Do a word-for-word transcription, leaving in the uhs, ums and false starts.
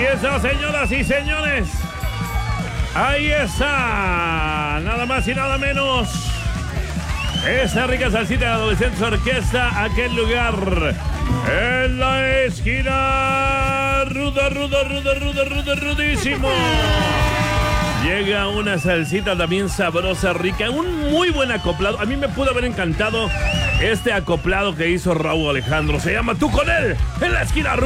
está, señoras y señores. Ahí está. Nada más y nada menos. Esa rica salsita de Adolescentes Orquesta, aquel lugar. En la esquina. Rudo, rudo, rudo, rudo, rudo, rudísimo. Llega una salsita también sabrosa, rica. Un muy buen acoplado. A mí me pudo haber encantado este acoplado que hizo Raúl Alejandro. Se llama Tú con él. En la esquina.